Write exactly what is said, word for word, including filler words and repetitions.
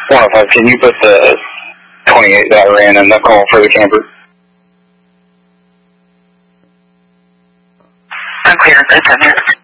one oh five, can you put the twenty-eight that ran in the call for the camper? I'm clear. That's in there.